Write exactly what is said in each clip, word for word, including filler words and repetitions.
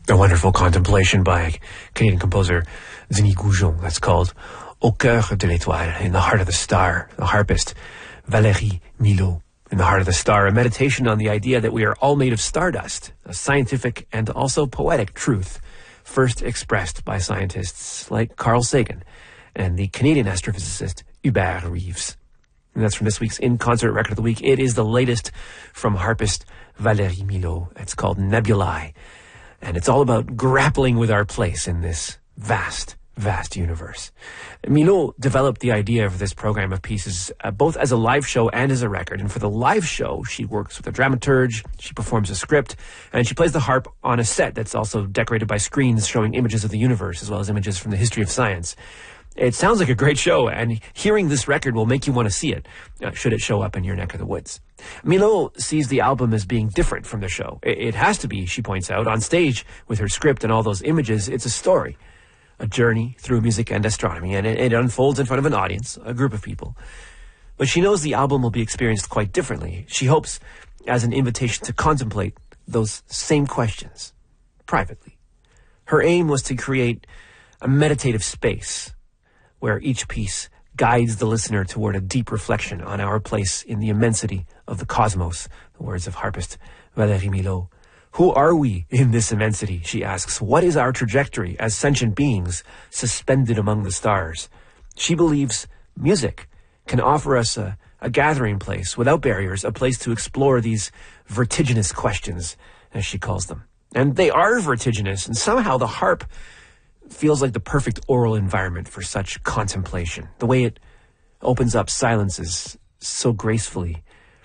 A wonderful contemplation by Canadian composer Denis Goujon. That's called Au cœur de l'étoile, in the heart of the star. The harpist Valérie Milhaud, in the heart of the star. A meditation on the idea that we are all made of stardust. A scientific and also poetic truth, first expressed by scientists like Carl Sagan and the Canadian astrophysicist Hubert Reeves. And that's from this week's In Concert Record of the Week. It is the latest from harpist Valérie Milhaud. It's called Nebulae. And it's all about grappling with our place in this vast, vast universe. Milhaud developed the idea of this program of pieces uh, both as a live show and as a record. And for the live show, she works with a dramaturge, she performs a script, and she plays the harp on a set that's also decorated by screens showing images of the universe as well as images from the history of science. It sounds like a great show, and hearing this record will make you want to see it, uh, should it show up in your neck of the woods. Milhaud sees the album as being different from the show. It, it has to be, she points out. On stage, with her script and all those images, it's a story, a journey through music and astronomy, and it, it unfolds in front of an audience, a group of people. But she knows the album will be experienced quite differently. She hopes as an invitation to contemplate those same questions, privately. Her aim was to create a meditative space where each piece guides the listener toward a deep reflection on our place in the immensity of the cosmos, the words of harpist Valérie Milhaud. Who are we in this immensity, she asks. What is our trajectory as sentient beings suspended among the stars? She believes music can offer us a, a gathering place without barriers, a place to explore these vertiginous questions, as she calls them. And they are vertiginous, and somehow the harp feels like the perfect oral environment for such contemplation. The way it opens up silences so gracefully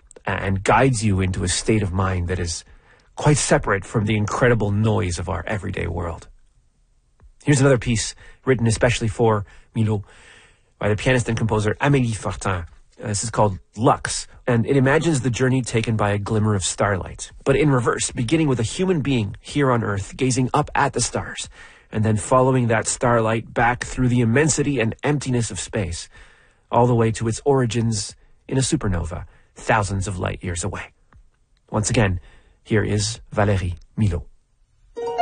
and guides you into a state of mind that is quite separate from the incredible noise of our everyday world. Here's another piece written especially for Milhaud by the pianist and composer Amélie Fortin. Uh, this is called Lux, and it imagines the journey taken by a glimmer of starlight, but in reverse, beginning with a human being here on Earth gazing up at the stars, and then following that starlight back through the immensity and emptiness of space, all the way to its origins in a supernova, thousands of light years away. Once again, here is Valérie Milhaud.